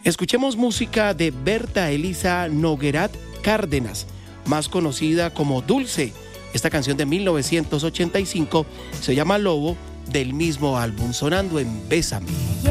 Escuchemos música de Berta Elisa Noguerat Cárdenas, más conocida como Dulce. Esta canción de 1985 se llama Lobo, del mismo álbum, sonando en Bésame.